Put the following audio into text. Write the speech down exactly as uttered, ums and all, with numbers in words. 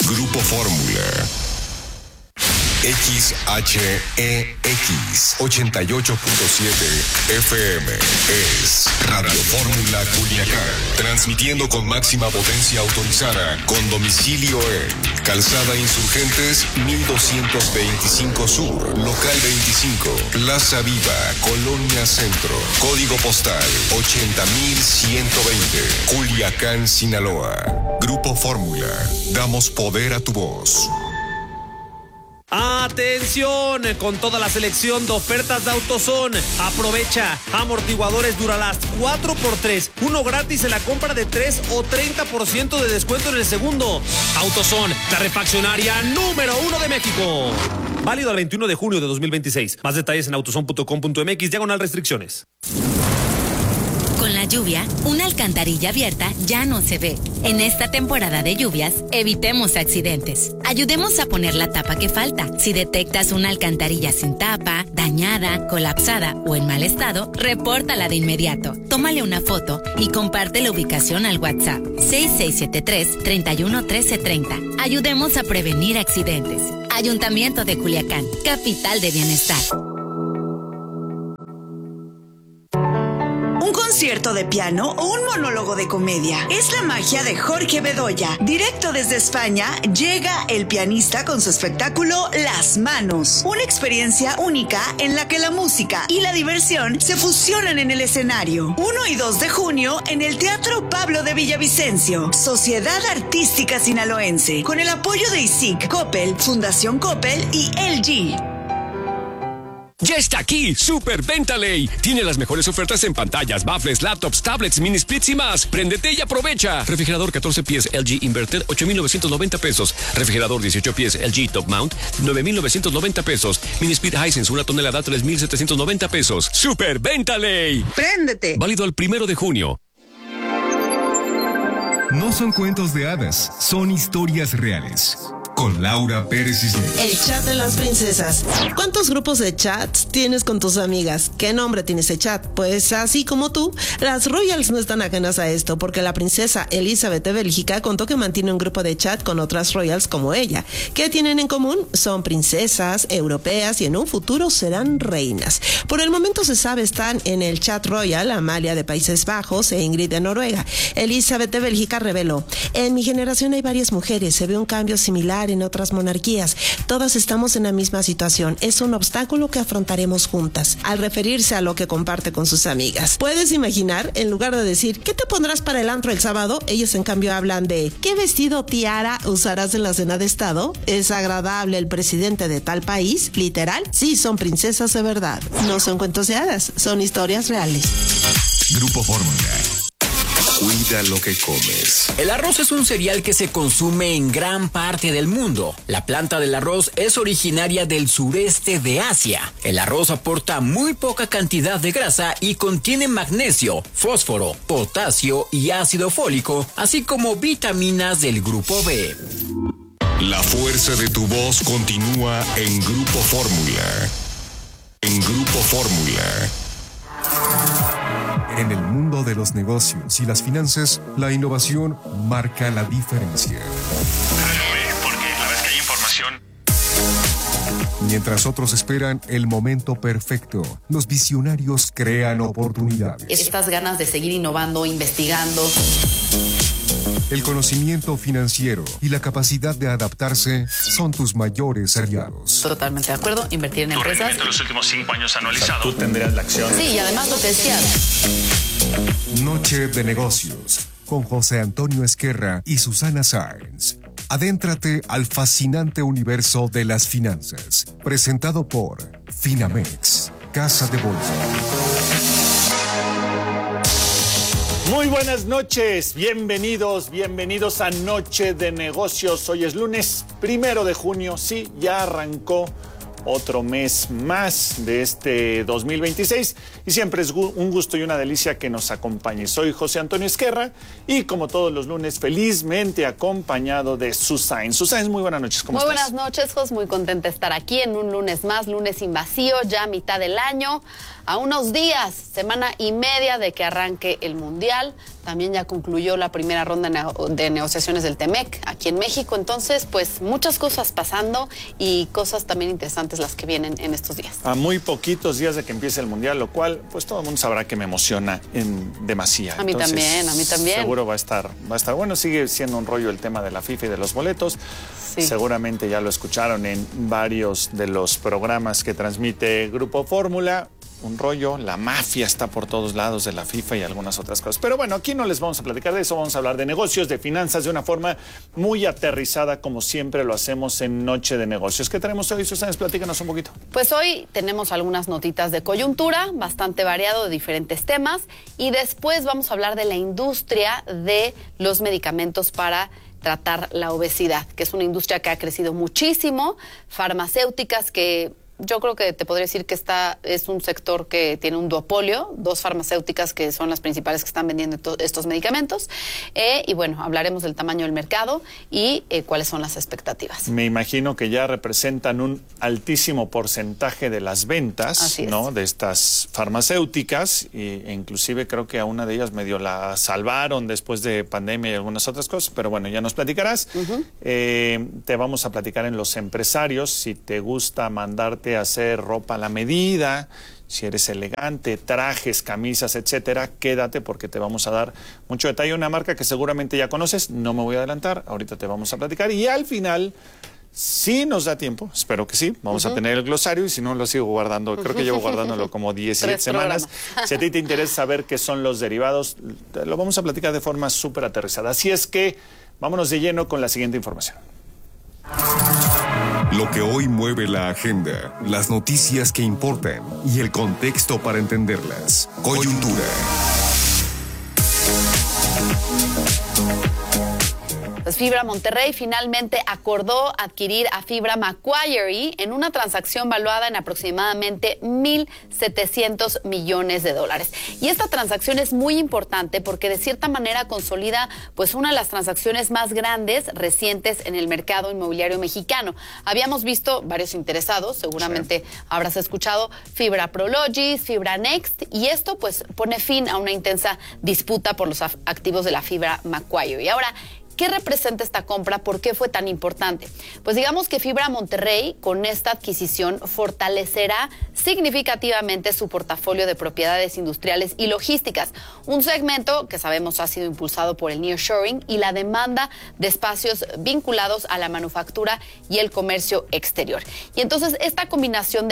Grupo Fórmula. X H E X ochenta y ocho punto siete F M es Radio Fórmula Culiacán, transmitiendo con máxima potencia autorizada, con domicilio en Calzada Insurgentes mil doscientos veinticinco Sur, Local veinticinco, Plaza Viva, Colonia Centro, Código Postal ochenta mil ciento veinte, Culiacán, Sinaloa. Grupo Fórmula, damos poder a tu voz. ¡Atención! Con toda la selección de ofertas de AutoZone. Aprovecha amortiguadores Duralast cuatro por tres, uno gratis en la compra de tres o treinta por ciento de descuento en el segundo. AutoZone, la refaccionaria número uno de México. Válido al veintiuno de junio de dos mil veintiséis. Más detalles en autozone punto com punto m x, diagonal restricciones. Con la lluvia, una alcantarilla abierta ya no se ve. En esta temporada de lluvias, evitemos accidentes. Ayudemos a poner la tapa que falta. Si detectas una alcantarilla sin tapa, dañada, colapsada o en mal estado, repórtala de inmediato. Tómale una foto y comparte la ubicación al WhatsApp seis seis siete tres, tres uno uno tres tres cero. Ayudemos a prevenir accidentes. Ayuntamiento de Culiacán, capital de bienestar. Un concierto de piano o un monólogo de comedia. Es la magia de Jorge Bedoya. Directo desde España, llega el pianista con su espectáculo Las Manos. Una experiencia única en la que la música y la diversión se fusionan en el escenario. uno y dos de junio en el Teatro Pablo de Villavicencio. Sociedad Artística Sinaloense. Con el apoyo de I S I C, Coppel, Fundación Coppel y L G. Ya está aquí, Super Venta Ley. Tiene las mejores ofertas en pantallas, baffles, laptops, tablets, mini splits y más. Préndete y aprovecha. Refrigerador catorce pies L G Inverter, ocho mil novecientos noventa pesos. Refrigerador dieciocho pies L G Top Mount, nueve mil novecientos noventa pesos. Mini split Hisense, una tonelada, tres mil setecientos noventa pesos. Super Venta Ley. Préndete. Válido al primero de junio. No son cuentos de hadas, son historias reales. Con Laura Pérez Cisneros. El chat de las princesas. ¿Cuántos grupos de chats tienes con tus amigas? ¿Qué nombre tiene ese chat? Pues así como tú, las Royals no están ajenas a esto, porque la princesa Elizabeth de Bélgica contó que mantiene un grupo de chat con otras Royals como ella. ¿Qué tienen en común? Son princesas europeas y en un futuro serán reinas. Por el momento se sabe están en el chat Royal Amalia de Países Bajos e Ingrid de Noruega. Elizabeth de Bélgica reveló: en mi generación hay varias mujeres, se ve un cambio similar en otras monarquías. Todas estamos en la misma situación. Es un obstáculo que afrontaremos juntas. Al referirse a lo que comparte con sus amigas. ¿Puedes imaginar? En lugar de decir ¿qué te pondrás para el antro el sábado? Ellos en cambio hablan de ¿qué vestido tiara usarás en la cena de estado? ¿Es agradable el presidente de tal país? ¿Literal? Sí, son princesas de verdad. No son cuentos de hadas, son historias reales. Grupo Fórmula. Cuida lo que comes. El arroz es un cereal que se consume en gran parte del mundo. La planta del arroz es originaria del sureste de Asia. El arroz aporta muy poca cantidad de grasa y contiene magnesio, fósforo, potasio y ácido fólico, así como vitaminas del grupo B. La fuerza de tu voz continúa en Grupo Fórmula. En Grupo Fórmula. En el mundo de los negocios y las finanzas, la innovación marca la diferencia. Porque la vez que hay información. Mientras otros esperan el momento perfecto, los visionarios crean oportunidades. Estas ganas de seguir innovando, investigando. El conocimiento financiero y la capacidad de adaptarse son tus mayores aliados. Totalmente de acuerdo, invertir en Tu empresas. rendimiento en los últimos cinco años anualizado. Tú tendrías la acción. Sí, y además lo que decías. Noche de negocios con José Antonio Esquerra y Susana Sáenz. Adéntrate al fascinante universo de las finanzas. Presentado por Finamex, Casa de Bolsa. Muy buenas noches, bienvenidos, bienvenidos a Noche de Negocios. Hoy es lunes primero de junio, sí, ya arrancó otro mes más de este dos mil veintiséis y siempre es un gusto y una delicia que nos acompañe. Soy José Antonio Esquerra y como todos los lunes felizmente acompañado de Susain. Susain, muy buenas noches, ¿cómo muy estás? Muy buenas noches, Jos, muy contenta de estar aquí en un lunes más, lunes sin vacío, ya a mitad del año, a unos días, semana y media de que arranque el Mundial. También ya concluyó la primera ronda de negociaciones del Temec aquí en México. Entonces, pues muchas cosas pasando y cosas también interesantes las que vienen en estos días. A muy poquitos días de que empiece el Mundial, lo cual, pues todo el mundo sabrá que me emociona en demasía. A mí Entonces, también, a mí también. Seguro va a estar, va a estar bueno. Sigue siendo un rollo el tema de la FIFA y de los boletos. Sí. Seguramente ya lo escucharon en varios de los programas que transmite Grupo Fórmula. Un rollo, la mafia está por todos lados de la FIFA y algunas otras cosas. Pero bueno, aquí no les vamos a platicar de eso, vamos a hablar de negocios, de finanzas, de una forma muy aterrizada, como siempre lo hacemos en Noche de Negocios. ¿Qué tenemos hoy, Susana? Platícanos un poquito. Pues hoy tenemos algunas notitas de coyuntura, bastante variado, de diferentes temas, y después vamos a hablar de la industria de los medicamentos para tratar la obesidad, que es una industria que ha crecido muchísimo, farmacéuticas que... Yo creo que te podría decir que esta es un sector que tiene un duopolio, dos farmacéuticas que son las principales que están vendiendo estos medicamentos. Eh, y bueno, hablaremos del tamaño del mercado y eh, cuáles son las expectativas. Me imagino que ya representan un altísimo porcentaje de las ventas, ¿no? De estas farmacéuticas, e inclusive creo que a una de ellas medio la salvaron después de pandemia y algunas otras cosas, pero bueno, ya nos platicarás. Uh-huh. eh, te vamos a platicar en los empresarios, si te gusta mandarte hacer ropa a la medida, si eres elegante, trajes, camisas, etcétera, quédate porque te vamos a dar mucho detalle. Una marca que seguramente ya conoces, no me voy a adelantar, ahorita te vamos a platicar y al final, si nos da tiempo, espero que sí, vamos uh-huh. a tener el glosario y si no lo sigo guardando, creo que llevo guardándolo como diecisiete semanas. Si a ti te interesa saber qué son los derivados, lo vamos a platicar de forma súper aterrizada. Así es que vámonos de lleno con la siguiente información. Lo que hoy mueve la agenda, las noticias que importan y el contexto para entenderlas. Coyuntura. Pues Fibra Monterrey finalmente acordó adquirir a Fibra Macquarie en una transacción valuada en aproximadamente mil setecientos millones de dólares. Y esta transacción es muy importante porque de cierta manera consolida pues una de las transacciones más grandes recientes en el mercado inmobiliario mexicano. Habíamos visto varios interesados, seguramente sí. habrás escuchado Fibra Prologis, Fibra Next, y esto pues pone fin a una intensa disputa por los activos de la Fibra Macquarie. Y ahora, ¿qué representa esta compra? ¿Por qué fue tan importante? Pues digamos que Fibra Monterrey con esta adquisición fortalecerá significativamente su portafolio de propiedades industriales y logísticas, un segmento que sabemos ha sido impulsado por el nearshoring y la demanda de espacios vinculados a la manufactura y el comercio exterior. Y entonces esta combinación de